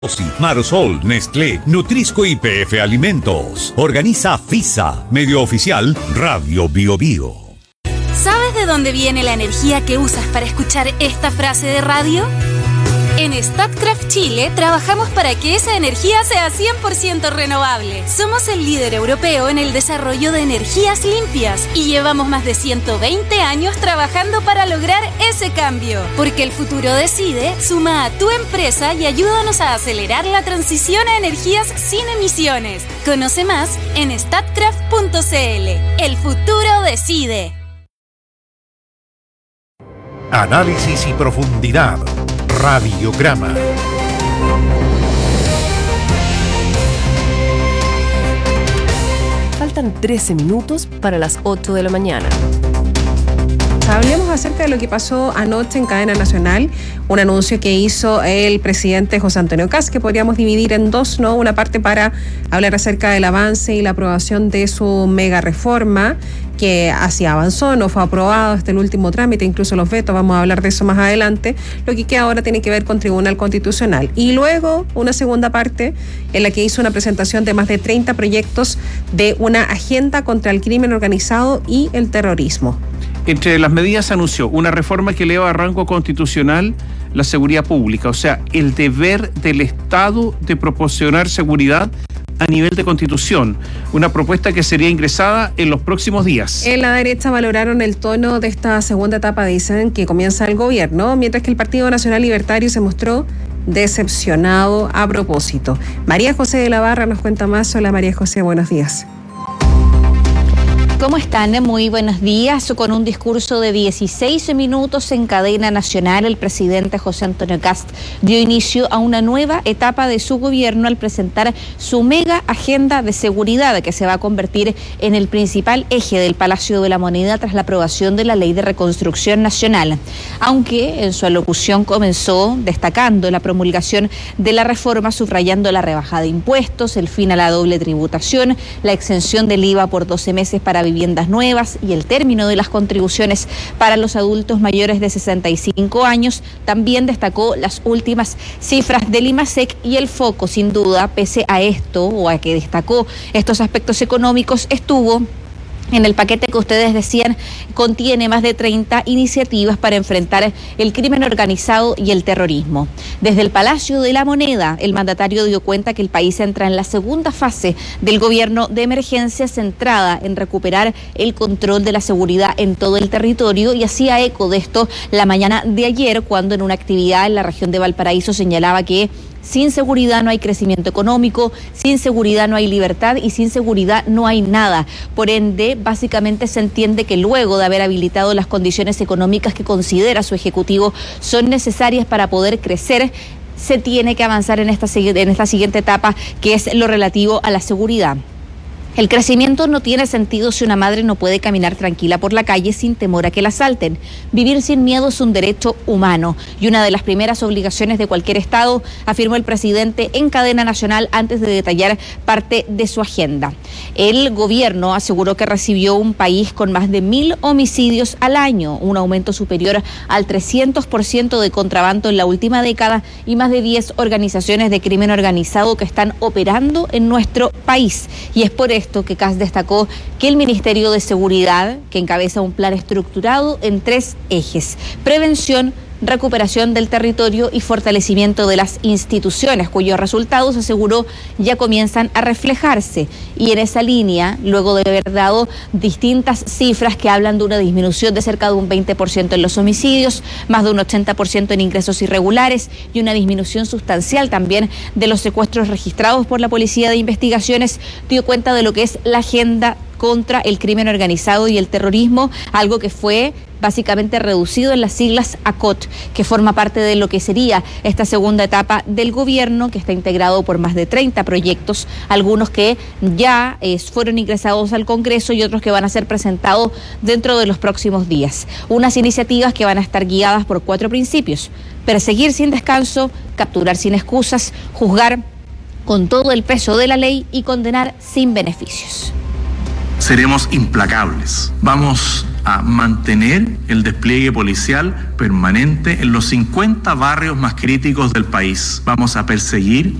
Marosol, Nestlé, Nutrisco y PF Alimentos. Organiza FISA, medio oficial Radio Bio Bio. ¿Sabes de dónde viene la energía que usas para escuchar esta frase de radio? En Statkraft Chile trabajamos para que esa energía sea 100% renovable. Somos el líder europeo en el desarrollo de energías limpias y llevamos más de 120 años trabajando para lograr ese cambio. Porque el futuro decide, suma a tu empresa y ayúdanos a acelerar la transición a energías sin emisiones. Conoce más en statkraft.cl. El futuro decide. Análisis y profundidad. Radiograma. Faltan 13 minutos para las 8 de la mañana. Hablemos acerca de lo que pasó anoche en cadena nacional, un anuncio que hizo el presidente José Antonio Kast, que podríamos dividir en dos, ¿no? Una parte para hablar acerca del avance y la aprobación de su mega reforma, que así avanzó, no fue aprobado hasta el último trámite, incluso los vetos, vamos a hablar de eso más adelante. Lo que queda ahora tiene que ver con Tribunal Constitucional. Y luego una segunda parte en la que hizo una presentación de más de 30 proyectos de una agenda contra el crimen organizado y el terrorismo. Entre las medidas anunció una reforma que eleva a rango constitucional la seguridad pública, o sea, el deber del Estado de proporcionar seguridad a nivel de Constitución, una propuesta que sería ingresada en los próximos días. En la derecha valoraron el tono de esta segunda etapa, dicen, que comienza el gobierno, mientras que el Partido Nacional Libertario se mostró decepcionado a propósito. María José de la Barra nos cuenta más. Hola María José, buenos días. ¿Cómo están? Muy buenos días. Con un discurso de 16 minutos en cadena nacional, el presidente José Antonio Kast dio inicio a una nueva etapa de su gobierno al presentar su mega agenda de seguridad, que se va a convertir en el principal eje del Palacio de la Moneda tras la aprobación de la Ley de Reconstrucción Nacional. Aunque en su alocución comenzó destacando la promulgación de la reforma, subrayando la rebaja de impuestos, el fin a la doble tributación, la exención del IVA por 12 meses para viviendas nuevas y el término de las contribuciones para los adultos mayores de 65 años. También destacó las últimas cifras del IMASEC y el foco, sin duda, pese a esto o a que destacó estos aspectos económicos, estuvo en el paquete que ustedes decían contiene más de 30 iniciativas para enfrentar el crimen organizado y el terrorismo. Desde el Palacio de la Moneda, el mandatario dio cuenta que el país entra en la segunda fase del gobierno de emergencia centrada en recuperar el control de la seguridad en todo el territorio, y hacía eco de esto la mañana de ayer cuando en una actividad en la región de Valparaíso señalaba que sin seguridad no hay crecimiento económico, sin seguridad no hay libertad y sin seguridad no hay nada. Por ende, básicamente se entiende que luego de haber habilitado las condiciones económicas que considera su ejecutivo son necesarias para poder crecer, se tiene que avanzar en esta siguiente etapa, que es lo relativo a la seguridad. El crecimiento no tiene sentido si una madre no puede caminar tranquila por la calle sin temor a que la asalten. Vivir sin miedo es un derecho humano y una de las primeras obligaciones de cualquier Estado, afirmó el presidente en cadena nacional antes de detallar parte de su agenda. El gobierno aseguró que recibió un país con más de 1.000 homicidios al año, un aumento superior al 300% de contrabando en la última década y más de 10 organizaciones de crimen organizado que están operando en nuestro país. Y es por esto que Kast destacó que el Ministerio de Seguridad, que encabeza un plan estructurado en 3 ejes: prevención, recuperación del territorio y fortalecimiento de las instituciones, cuyos resultados, aseguró, ya comienzan a reflejarse. Y en esa línea, luego de haber dado distintas cifras que hablan de una disminución de cerca de un 20% en los homicidios, más de un 80% en ingresos irregulares y una disminución sustancial también de los secuestros registrados por la Policía de Investigaciones, dio cuenta de lo que es la agenda contra el crimen organizado y el terrorismo, algo que fue básicamente reducido en las siglas ACOT, que forma parte de lo que sería esta segunda etapa del gobierno, que está integrado por más de 30 proyectos, algunos que ya fueron ingresados al Congreso y otros que van a ser presentados dentro de los próximos días. Unas iniciativas que van a estar guiadas por 4 principios: perseguir sin descanso, capturar sin excusas, juzgar con todo el peso de la ley y condenar sin beneficios. Seremos implacables. Vamos a mantener el despliegue policial permanente en los 50 barrios más críticos del país. Vamos a perseguir